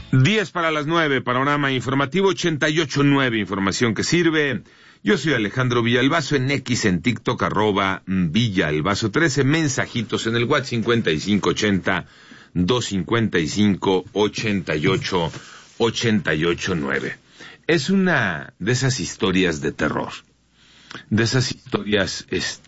10 para las 9, panorama informativo 88.9, información que sirve. Yo soy Alejandro Villalbazo, en X, en TikTok, @Villalbazo13, mensajitos en el WhatsApp 5580-255-8889. Es una de esas historias de terror, de esas historias,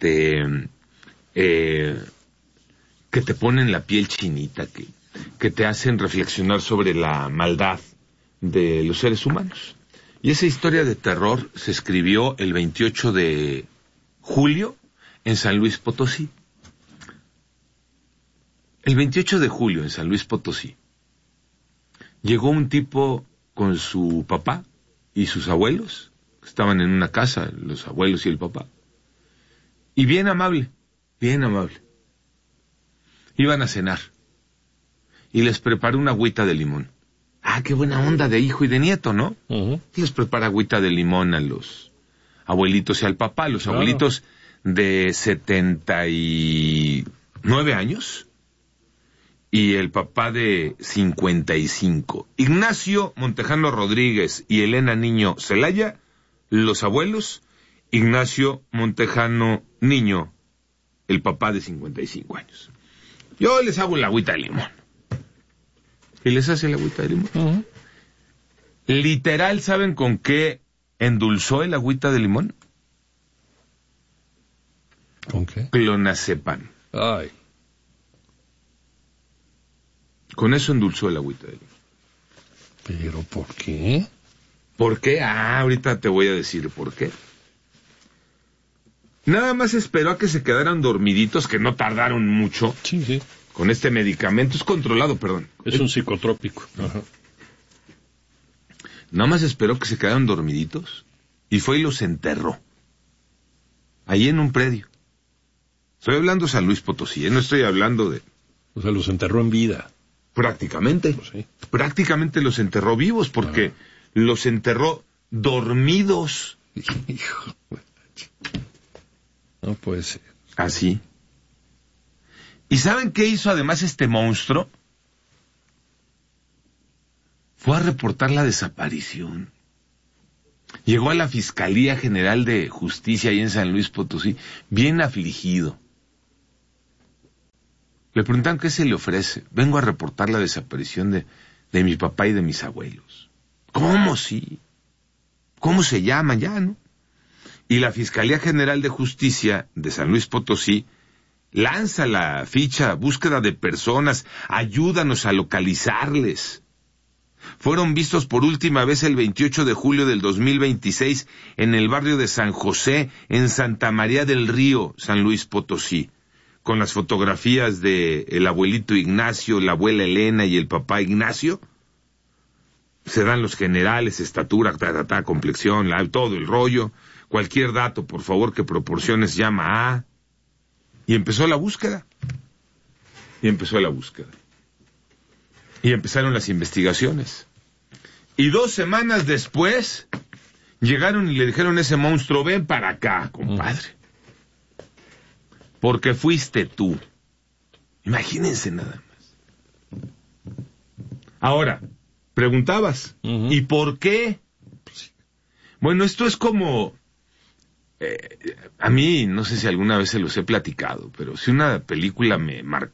que te ponen la piel chinita, que te hacen reflexionar sobre la maldad de los seres humanos. Y esa historia de terror se escribió el 28 de julio en San Luis Potosí. El 28 de julio en San Luis Potosí llegó un tipo con su papá y sus abuelos, que estaban en una casa, los abuelos y el papá, y bien amable, iban a cenar, y les preparó una agüita de limón. Ah, qué buena onda de hijo y de nieto, ¿no? Uh-huh. Les prepara agüita de limón a los abuelitos y al papá, los abuelitos de 79 años, y el papá de 55. Ignacio Montejano Rodríguez y Elena Niño Celaya, los abuelos. Ignacio Montejano Niño, el papá de 55 años. Yo les hago la agüita de limón. Y les hace la agüita de limón. Uh-huh. Literal, ¿saben con qué endulzó el agüita de limón? ¿Con qué? Clonazepam. Ay. Con eso endulzó el agüita de limón. ¿Pero por qué? ¿Por qué? Ahorita te voy a decir por qué. Nada más esperó a que se quedaran dormiditos, que no tardaron mucho. Sí. Con este medicamento, es controlado, perdón. Es un psicotrópico. Ajá. Nada más esperó que se quedaran dormiditos y fue y los enterró. Ahí en un predio. Estoy hablando de San Luis Potosí, no estoy hablando de... O sea, los enterró en vida. Prácticamente. Pues sí. Prácticamente los enterró vivos, porque los enterró dormidos. Hijo. No puede ser. Así. ¿Y saben qué hizo además este monstruo? Fue a reportar la desaparición. Llegó a la Fiscalía General de Justicia ahí en San Luis Potosí, bien afligido. Le preguntan qué se le ofrece. Vengo a reportar la desaparición de mi papá y de mis abuelos. ¿Cómo sí? ¿Cómo se llaman ya, no? Y la Fiscalía General de Justicia de San Luis Potosí lanza la ficha, búsqueda de personas, ayúdanos a localizarles. Fueron vistos por última vez el 28 de julio del 2026 en el barrio de San José, en Santa María del Río, San Luis Potosí, con las fotografías de el abuelito Ignacio, la abuela Elena y el papá Ignacio. Se dan los generales, estatura, complexión, todo el rollo. Cualquier dato, por favor, que proporciones, llama a... Y empezó la búsqueda. Y empezaron las investigaciones. Y 2 semanas después, llegaron y le dijeron a ese monstruo, ven para acá, compadre. Porque fuiste tú. Imagínense nada más. Ahora, preguntabas, ¿y por qué? Bueno, esto es como... a mí, no sé si alguna vez se los he platicado, pero si una película me